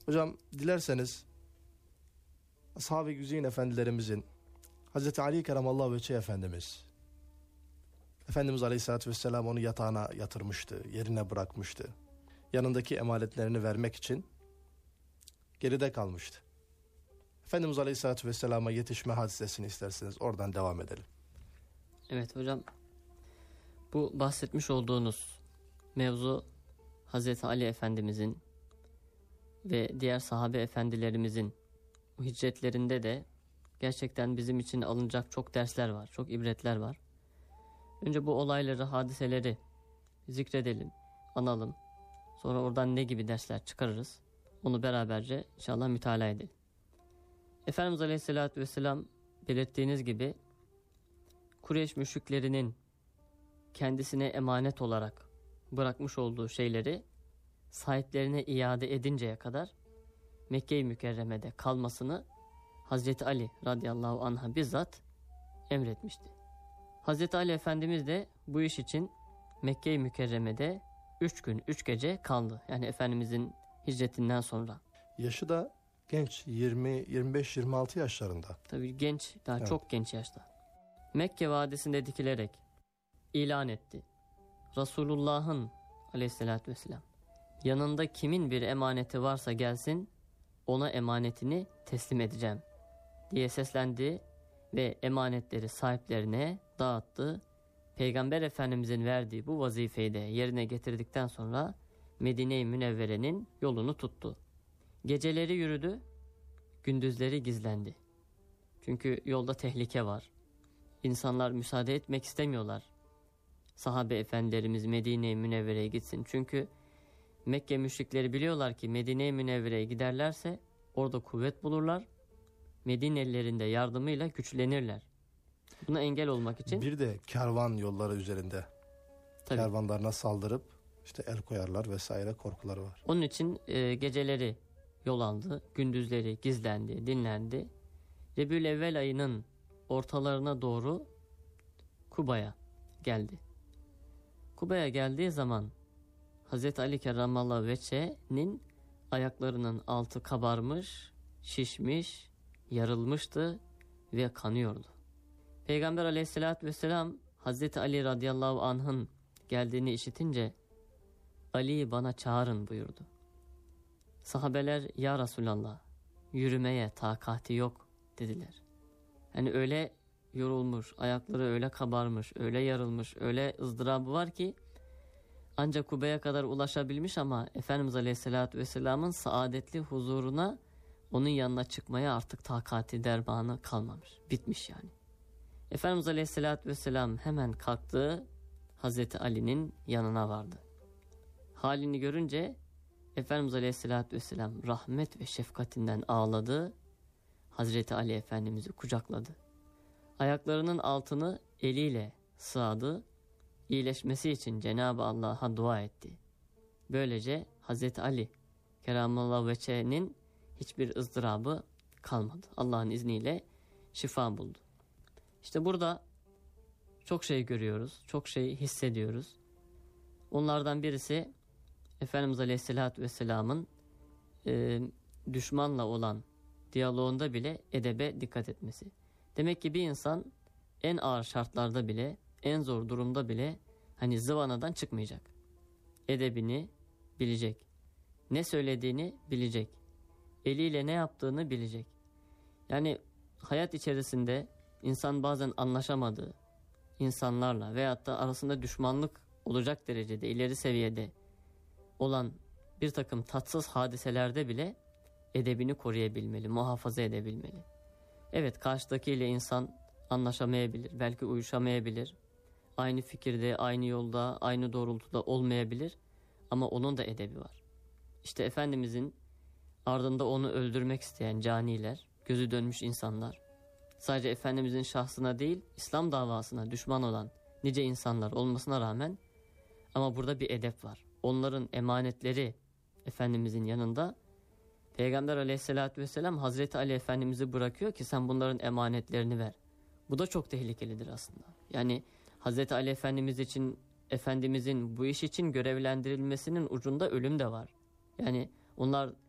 Hocam dilerseniz Ashab-ı Güzin efendilerimizin, Hazreti Ali Keramallahu Veçhe Efendimiz, Efendimiz Aleyhisselatü Vesselam onu yatağına yatırmıştı, yerine bırakmıştı. Yanındaki emanetlerini vermek için geride kalmıştı. Efendimiz Aleyhisselatü Vesselam'a yetişme hadisesini isterseniz oradan devam edelim. Evet hocam, bu bahsetmiş olduğunuz mevzu Hazreti Ali Efendimizin ve diğer sahabe efendilerimizin hicretlerinde de gerçekten bizim için alınacak çok dersler var, çok ibretler var. Önce bu olayları, hadiseleri zikredelim, analım. Sonra oradan ne gibi dersler çıkarırız, onu beraberce inşallah mütalaa edelim. Efendimiz Aleyhisselatü Vesselam belirttiğiniz gibi Kureyş müşriklerinin kendisine emanet olarak bırakmış olduğu şeyleri sahiplerine iade edinceye kadar Mekke-i Mükerreme'de kalmasını Hazreti Ali radıyallahu anh'a bizzat emretmişti. Hazreti Ali Efendimiz de bu iş için Mekke-i Mükerreme'de 3 gün 3 gece kaldı. Yani Efendimizin hicretinden sonra. Yaşı da genç, 25-26 yaşlarında. Tabii genç, daha evet, çok genç yaşta. Mekke vadisinde dikilerek ilan etti. Resulullah'ın aleyhissalatü vesselam yanında kimin bir emaneti varsa gelsin, ona emanetini teslim edeceğim diye seslendi ve emanetleri sahiplerine dağıttı. Peygamber Efendimizin verdiği bu vazifeyi de yerine getirdikten sonra Medine-i Münevvere'nin yolunu tuttu. Geceleri yürüdü, gündüzleri gizlendi. Çünkü yolda tehlike var. İnsanlar müsaade etmek istemiyorlar. Sahabe efendilerimiz Medine-i Münevvere'ye gitsin. Çünkü Mekke müşrikleri biliyorlar ki Medine-i Münevvere'ye giderlerse orada kuvvet bulurlar. Medinelilerin de yardımıyla güçlenirler. Buna engel olmak için. Bir de kervan yolları üzerinde. Tabii. Kervanlarına saldırıp işte el koyarlar vesaire korkuları var. Onun için geceleri yol aldı, gündüzleri gizlendi, dinlendi. Rebül-Evvel ayının ortalarına doğru Kuba'ya geldi. Kuba'ya geldiği zaman Hazreti Ali Kerramallahu Veçhe'nin ayaklarının altı kabarmış, şişmiş, yarılmıştı ve kanıyordu. Peygamber Aleyhisselatü Vesselam Hazreti Ali radıyallahu anh'ın geldiğini işitince Ali'yi bana çağırın buyurdu. Sahabeler ya Resulallah yürümeye takati yok dediler. Hani öyle yorulmuş, ayakları öyle kabarmış, öyle yarılmış, öyle ızdırabı var ki ancak Kuba'ya kadar ulaşabilmiş ama Efendimiz Aleyhisselatü Vesselam'ın saadetli huzuruna, onun yanına çıkmaya artık takati dermanı kalmamış. Bitmiş yani. Efendimiz Aleyhisselatü Vesselam hemen kalktı, Hazreti Ali'nin yanına vardı. Halini görünce Efendimiz Aleyhisselatü Vesselam rahmet ve şefkatinden ağladı. Hazreti Ali Efendimiz'i kucakladı. Ayaklarının altını eliyle sıvadı. İyileşmesi için Cenab-ı Allah'a dua etti. Böylece Hazreti Ali Kerramallahu Veçhe'nin hiçbir ızdırabı kalmadı. Allah'ın izniyle şifa buldu. İşte burada çok şey görüyoruz, çok şey hissediyoruz. Onlardan birisi Efendimiz Aleyhisselatü Vesselam'ın düşmanla olan diyaloğunda bile edebe dikkat etmesi. Demek ki bir insan en ağır şartlarda bile, en zor durumda bile hani zıvanadan çıkmayacak. Edebini bilecek. Ne söylediğini bilecek. Eliyle ne yaptığını bilecek. Yani hayat içerisinde insan bazen anlaşamadığı insanlarla veyahut da arasında düşmanlık olacak derecede ileri seviyede olan bir takım tatsız hadiselerde bile edebini koruyabilmeli, muhafaza edebilmeli. Evet, karşıdakiyle insan anlaşamayabilir, belki uyuşamayabilir. Aynı fikirde, aynı yolda, aynı doğrultuda olmayabilir ama onun da edebi var. İşte Efendimizin ardında onu öldürmek isteyen caniler, gözü dönmüş insanlar, sadece Efendimizin şahsına değil, İslam davasına düşman olan nice insanlar olmasına rağmen ama burada bir edep var. Onların emanetleri Efendimizin yanında. Peygamber Aleyhisselatü Vesselam Hazreti Ali Efendimiz'i bırakıyor ki sen bunların emanetlerini ver. Bu da çok tehlikelidir aslında. Yani Hazreti Ali Efendimiz için, Efendimizin bu iş için görevlendirilmesinin ucunda ölüm de var. Yani onlar